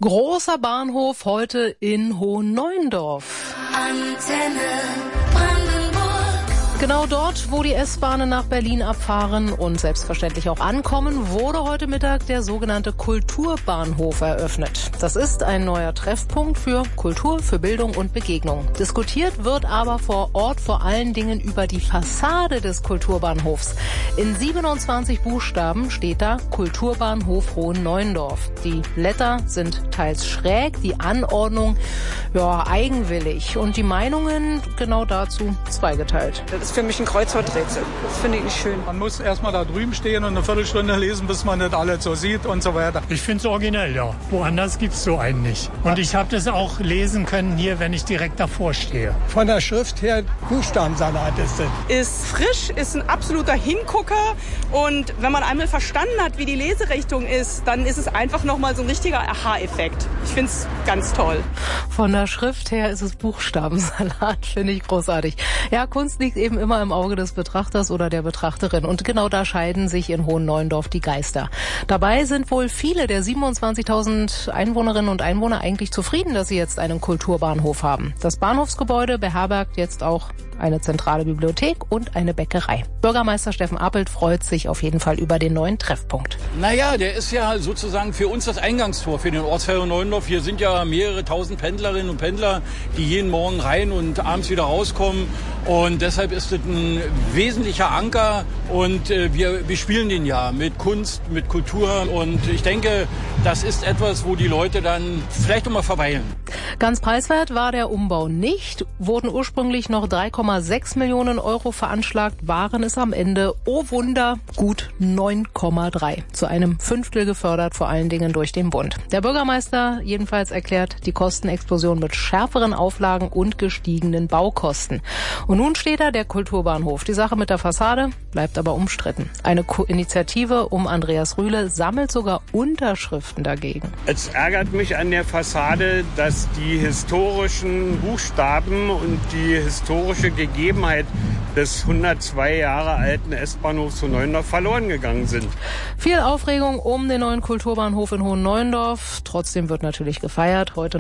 Großer Bahnhof heute in Hohenneuendorf. Antenne Brandenburg. Genau dort, wo die S-Bahnen nach Berlin abfahren und selbstverständlich auch ankommen, wurde heute Mittag der sogenannte Kulturbahnhof eröffnet. Das ist ein neuer Treffpunkt für Kultur, für Bildung und Begegnung. Diskutiert wird aber vor Ort vor allen Dingen über die Fassade des Kulturbahnhofs. In 27 Buchstaben steht da Kulturbahnhof Hohenneuendorf. Die Letter sind teils schräg, die Anordnung eigenwillig und die Meinungen genau dazu zweigeteilt. Das ist für mich ein Kreuzworträtsel. Das finde ich nicht schön. Man muss erstmal da drüben stehen und eine Viertelstunde lesen, bis man das alles so sieht und so weiter. Ich finde es originell, ja. Woanders gibt es so einen nicht. Und ich habe das auch lesen können hier, wenn ich direkt davor stehe. Von der Schrift her Buchstabensalat ist es. Ist frisch, ist ein absoluter Hingucker. Und wenn man einmal verstanden hat, wie die Leserichtung ist, dann ist es einfach nochmal so ein richtiger Aha-Effekt. Ich finde es ganz toll. Von der Schrift her ist es Buchstabensalat, finde ich großartig. Ja, Kunst liegt eben immer im Auge des Betrachters oder der Betrachterin. Und genau da scheiden sich in Hohenneuendorf die Geister. Dabei sind wohl viele der 27.000 Einwohnerinnen und Einwohner eigentlich zufrieden, dass sie jetzt einen Kulturbahnhof haben. Das Bahnhofsgebäude beherbergt jetzt auch eine zentrale Bibliothek und eine Bäckerei. Bürgermeister Steffen Apelt freut sich auf jeden Fall über den neuen Treffpunkt. Naja, der ist ja sozusagen für uns das Eingangstor für den Ortsteil Hohenneuendorf. Hier sind ja mehrere tausend Pendlerinnen und Pendler, die jeden Morgen rein und abends wieder rauskommen. Und deshalb ist es ein wesentlicher Anker und wir spielen den ja mit Kunst, mit Kultur. Und ich denke, das ist etwas, wo die Leute dann vielleicht auch mal verweilen. Ganz preiswert war der Umbau nicht. Wurden ursprünglich noch 3,6 Millionen Euro veranschlagt, waren es am Ende, oh Wunder, gut 9,3. Zu einem Fünftel gefördert, vor allen Dingen durch den Bund. Der Bürgermeister jedenfalls erklärt die Kostenexplosion mit schärferen Auflagen und gestiegenen Baukosten. Und nun steht da der Kulturbahnhof. Die Sache mit der Fassade bleibt aber umstritten. Eine Initiative um Andreas Rühle sammelt sogar Unterschriften dagegen. Es ärgert mich an der Fassade, dass die historischen Buchstaben und die historische Gegebenheit des 102 Jahre alten S-Bahnhofs Hohenneuendorf verloren gegangen sind. Viel Aufregung um den neuen Kulturbahnhof in Hohenneuendorf. Trotzdem wird natürlich gefeiert. Heute